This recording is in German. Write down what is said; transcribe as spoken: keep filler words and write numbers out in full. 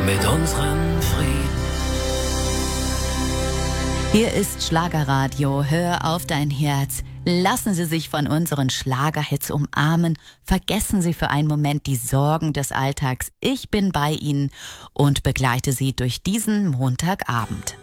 mit unserem Frieden. Hier ist Schlagerradio. Hör auf dein Herz. Lassen Sie sich von unseren Schlagerhits umarmen. Vergessen Sie für einen Moment die Sorgen des Alltags. Ich bin bei Ihnen und begleite Sie durch diesen Montagabend.